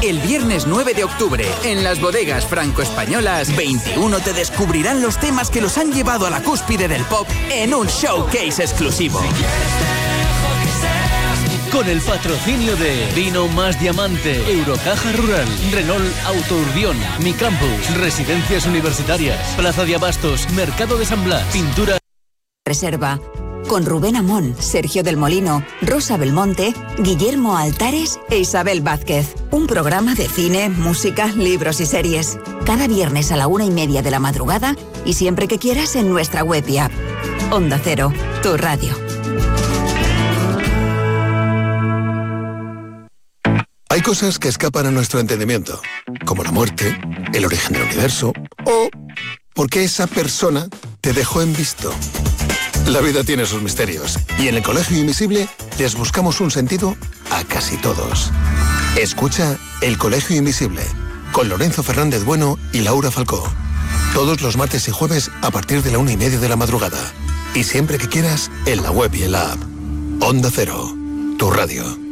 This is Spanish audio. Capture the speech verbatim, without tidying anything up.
El viernes nueve de octubre, en las bodegas franco-españolas, veintiuno te descubrirán los temas que los han llevado a la cúspide del pop en un showcase exclusivo. Con el patrocinio de Vino Más Diamante, Eurocaja Rural, Renault Auto Urbión, Mi Campus, Residencias Universitarias, Plaza de Abastos, Mercado de San Blas, Pintura... Reserva. Con Rubén Amón, Sergio del Molino, Rosa Belmonte, Guillermo Altares e Isabel Vázquez. Un programa de cine, música, libros y series. Cada viernes a la una y media de la madrugada y siempre que quieras en nuestra web y app. Onda Cero, tu radio. Hay cosas que escapan a nuestro entendimiento, como la muerte, el origen del universo o porque esa persona te dejó en visto. La vida tiene sus misterios y en el Colegio Invisible les buscamos un sentido a casi todos. Escucha El Colegio Invisible con Lorenzo Fernández Bueno y Laura Falcó. Todos los martes y jueves a partir de la una y media de la madrugada. Y siempre que quieras en la web y en la app. Onda Cero, tu radio.